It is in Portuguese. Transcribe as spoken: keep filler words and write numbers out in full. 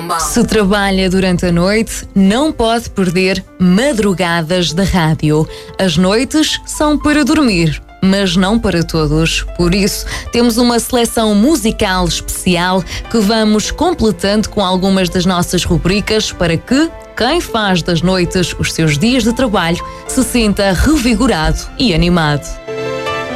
Se trabalha durante a noite, não pode perder madrugadas de rádio. As noites são para dormir, mas não para todos. Por isso, temos uma seleção musical especial que vamos completando com algumas das nossas rubricas para que quem faz das noites os seus dias de trabalho se sinta revigorado e animado.